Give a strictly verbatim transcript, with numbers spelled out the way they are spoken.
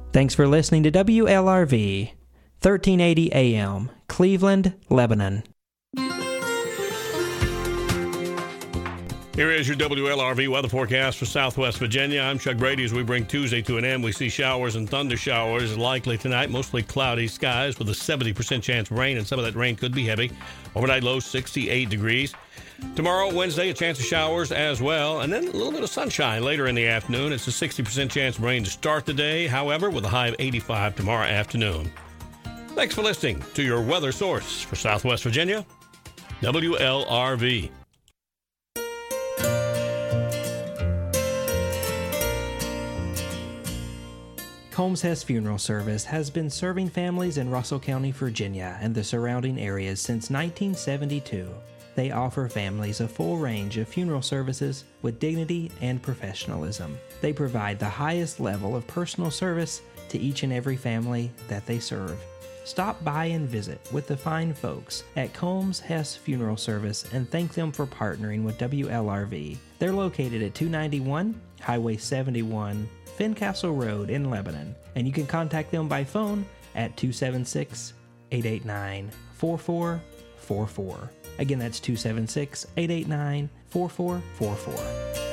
Thanks for listening to W L R V, thirteen eighty A M, Cleveland, Lebanon. Here is your W L R V weather forecast for Southwest Virginia. I'm Chuck Brady. As we bring Tuesday to an end, we see showers and thunder showers likely tonight. Mostly cloudy skies with a seventy percent chance of rain, and some of that rain could be heavy. Overnight low sixty-eight degrees. Tomorrow, Wednesday, a chance of showers as well, and then a little bit of sunshine later in the afternoon. It's a sixty percent chance of rain to start the day, however, with a high of eighty-five tomorrow afternoon. Thanks for listening to your weather source for Southwest Virginia, W L R V. Combs Hess Funeral Service has been serving families in Russell County, Virginia, and the surrounding areas since nineteen seventy-two. They offer families a full range of funeral services with dignity and professionalism. They provide the highest level of personal service to each and every family that they serve. Stop by and visit with the fine folks at Combs Hess Funeral Service and thank them for partnering with W L R V. They're located at two ninety-one Highway seventy-one, Fincastle Road in Lebanon, and you can contact them by phone at two seven six, eight eight nine, four four four four. Again, that's two seven six, eight eight nine, four four four four.